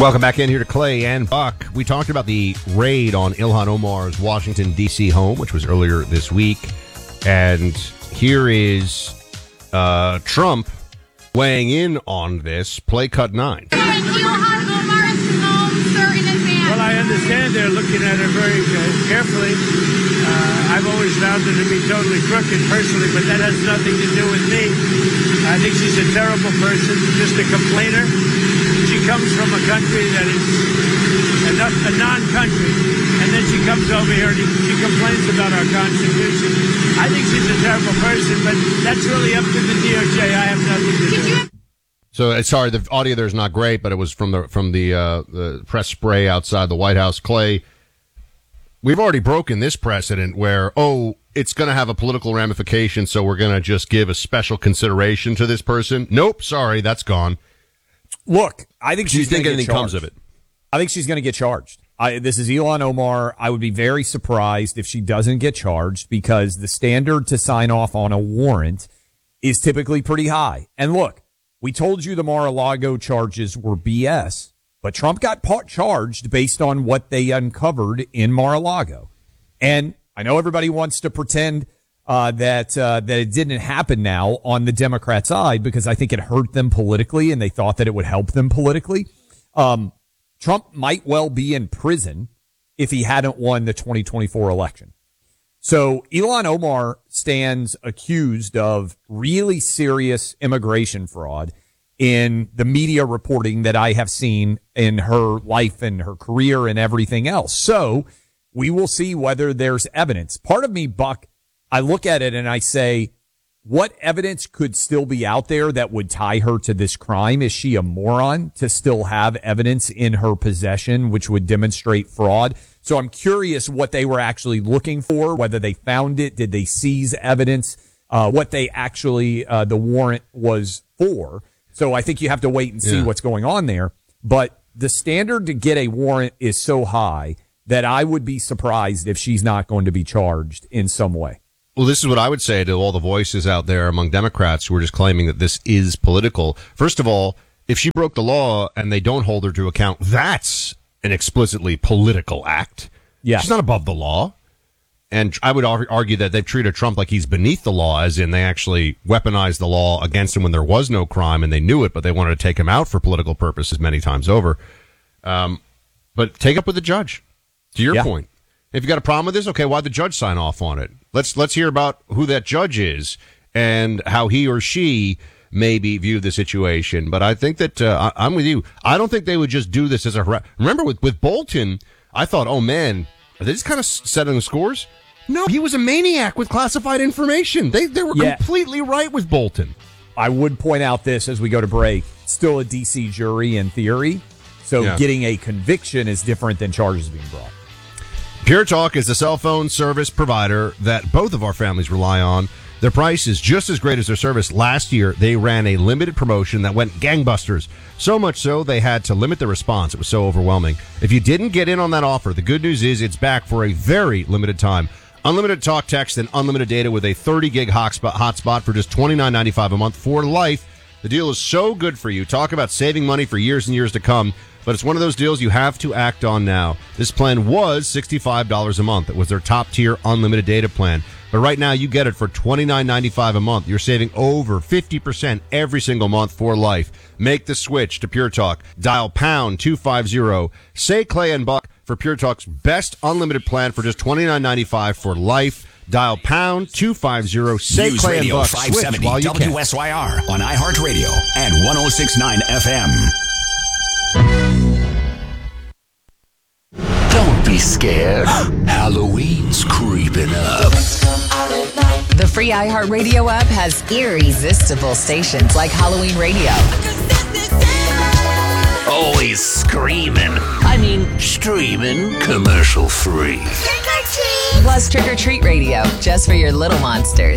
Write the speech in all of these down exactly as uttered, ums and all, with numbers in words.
Welcome back in here to Clay and Buck. We talked about the raid on Ilhan Omar's Washington, D C home, which was earlier this week. And here is uh, Trump weighing in on this. Play cut nine. Well, I understand they're looking at her very uh, carefully. Uh, I've always found her to be totally crooked personally, but that has nothing to do with me. I think she's a terrible person, just a complainer. She comes from a country that is a, a non-country, and then she comes over here and she complains about our Constitution. I think she's a terrible person, but that's really up to the D O J. I have nothing to do with it. So, uh, sorry, the audio there is not great, but it was from the from the, uh, the press spray outside the White House. Clay, we've already broken this precedent where, oh, it's going to have a political ramification, so we're going to just give a special consideration to this person. Nope, sorry, that's gone. Look, I think Do you she's think going to anything get charged. comes of it? I think she's going to get charged. I, this is Ilhan Omar. I would be very surprised if she doesn't get charged because the standard to sign off on a warrant is typically pretty high. And look, we told you the Mar-a-Lago charges were B S, but Trump got part charged based on what they uncovered in Mar-a-Lago. And I know everybody wants to pretend uh, that uh, that it didn't happen now on the Democrat side because I think it hurt them politically and they thought that it would help them politically. Um, Trump might well be in prison if he hadn't won the twenty twenty-four election. So Ilhan Omar stands accused of really serious immigration fraud in the media reporting that I have seen in her life and her career and everything else. So we will see whether there's evidence. Part of me, Buck, I look at it and I say, what evidence could still be out there that would tie her to this crime? Is she a moron to still have evidence in her possession which would demonstrate fraud? So I'm curious what they were actually looking for, whether they found it, did they seize evidence, uh, what they actually, uh, the warrant was for. So I think you have to wait and see Yeah. what's going on there. But the standard to get a warrant is so high that I would be surprised if she's not going to be charged in some way. Well, this is what I would say to all the voices out there among Democrats who are just claiming that this is political. First of all, if she broke the law and they don't hold her to account, that's an explicitly political act. Yeah. She's not above the law. And I would ar- argue that they've treated Trump like he's beneath the law, as in they actually weaponized the law against him when there was no crime and they knew it, but they wanted to take him out for political purposes many times over. Um, but take up with the judge. To your Yeah. point. If you got a problem with this, okay, why'd the judge sign off on it? Let's let's hear about who that judge is and how he or she maybe view the situation. But I think that uh, I, I'm with you. I don't think they would just do this as a... Remember, with, with Bolton, I thought, oh, man, are they just kind of setting the scores? No, he was a maniac with classified information. They, they were Yeah. completely right with Bolton. I would point out this as we go to break. Still a D C jury in theory. So Yeah. getting a conviction is different than charges being brought. Pure Talk is the cell phone service provider that both of our families rely on. Their price is just as great as their service. Last year, they ran a limited promotion that went gangbusters. So much so, they had to limit the response. It was so overwhelming. If you didn't get in on that offer, the good news is it's back for a very limited time. Unlimited talk, text, and unlimited data with a thirty gig hotspot, hotspot for just twenty-nine ninety-five a month for life. The deal is so good for you. Talk about saving money for years and years to come. But it's one of those deals you have to act on now. This plan was sixty-five dollars a month. It was their top-tier unlimited data plan. But right now, you get it for twenty-nine ninety-five a month. You're saving over fifty percent every single month for life. Make the switch to Pure Talk. Dial pound two fifty. Say Clay and Buck for Pure Talk's best unlimited plan for just twenty-nine ninety-five for life. Dial pound two fifty. Say News Clay Radio and Buck. Switch five seventy while you can. W S Y R on iHeartRadio and ten sixty-nine F M. Don't be scared. Halloween's creeping up. The free iHeartRadio app has irresistible stations like Halloween Radio. Always screaming. I mean, streaming commercial free. Plus Trick or Treat Radio, just for your little monsters.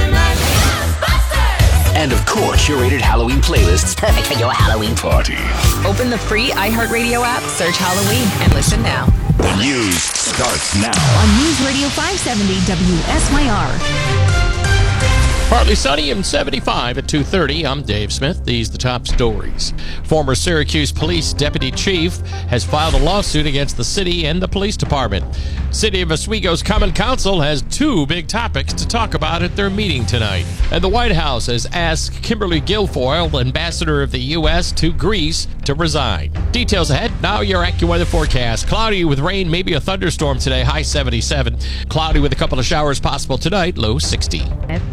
And of course, curated Halloween playlists perfect for your Halloween party. Open the free iHeartRadio app, search Halloween, and listen now. The news starts now. On News Radio five seventy W S Y R. Partly sunny and seventy-five at two thirty. I'm Dave Smith. These are the top stories. Former Syracuse police deputy chief has filed a lawsuit against the city and the police department. City of Oswego's Common Council has two big topics to talk about at their meeting tonight. And the White House has asked Kimberly Guilfoyle, ambassador of the U S to Greece, to resign. Details ahead. Now your AccuWeather forecast. Cloudy with rain, maybe a thunderstorm today, high seventy-seven. Cloudy with a couple of showers possible tonight, low sixty.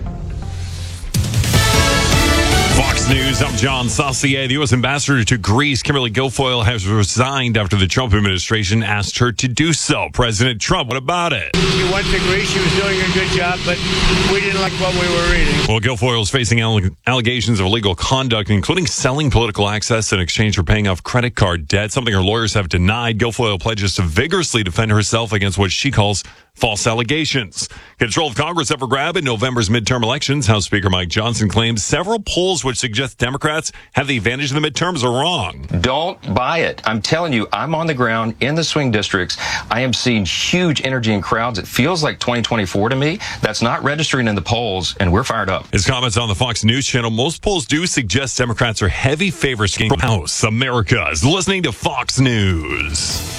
Fox News, I'm John Saucier. The U S ambassador to Greece, Kimberly Guilfoyle, has resigned after the Trump administration asked her to do so. President Trump, what about it? She went to Greece. She was doing a good job, but we didn't like what we were reading. Well, Guilfoyle is facing alle- allegations of illegal conduct, including selling political access in exchange for paying off credit card debt, something her lawyers have denied. Guilfoyle pledges to vigorously defend herself against what she calls false allegations. Control of Congress up for grab in November's midterm elections. House Speaker Mike Johnson claims several polls which suggest Democrats have the advantage in the midterms are wrong. Don't buy it. I'm telling you, I'm on the ground in the swing districts. I am seeing huge energy in crowds. It feels like twenty twenty-four to me. That's not registering in the polls, and we're fired up. His comments on the Fox News channel, most polls do suggest Democrats are heavy favorites from House. America is listening to Fox News.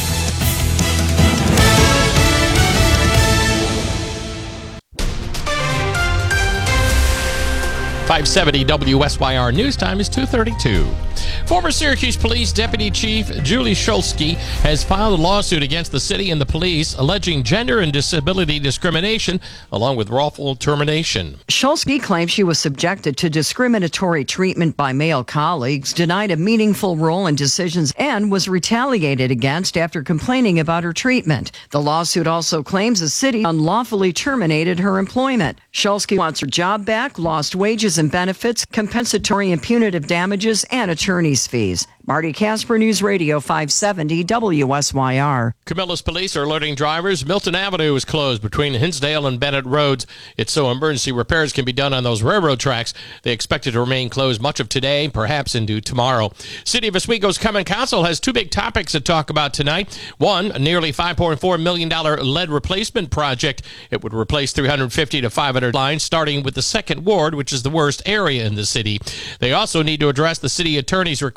five seventy W S Y R News Time is two thirty-two. Former Syracuse Police Deputy Chief Julie Shulsky has filed a lawsuit against the city and the police alleging gender and disability discrimination along with wrongful termination. Shulsky claims she was subjected to discriminatory treatment by male colleagues, denied a meaningful role in decisions, and was retaliated against after complaining about her treatment. The lawsuit also claims the city unlawfully terminated her employment. Shulsky wants her job back, lost wages and benefits, compensatory and punitive damages, and attorney's fees. Marty Casper, News Radio five seventy W S Y R. Camillus police are alerting drivers Milton Avenue is closed between Hinsdale and Bennett Roads. It's so emergency repairs can be done on those railroad tracks. They expect it to remain closed much of today, perhaps into tomorrow. City of Oswego's Common Council has two big topics to talk about tonight. One, a nearly five point four million dollars lead replacement project. It would replace three hundred fifty to five hundred lines, starting with the second ward, which is the worst area in the city. They also need to address the city attorney's request